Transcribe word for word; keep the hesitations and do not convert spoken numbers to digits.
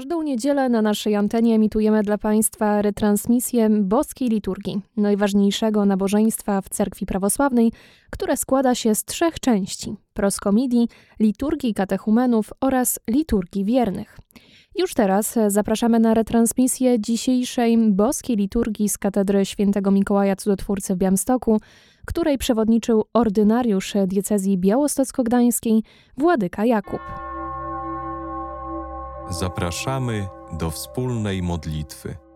każdą niedzielę na naszej antenie emitujemy dla Państwa retransmisję boskiej liturgii, najważniejszego nabożeństwa w cerkwi prawosławnej, które składa się z trzech części: proskomidii, liturgii katechumenów oraz liturgii wiernych. Już teraz zapraszamy na retransmisję dzisiejszej boskiej liturgii z katedry świętego Mikołaja Cudotwórcy w Białymstoku, której przewodniczył ordynariusz diecezji białostocko-gdańskiej władyka Jakub. Zapraszamy do wspólnej modlitwy.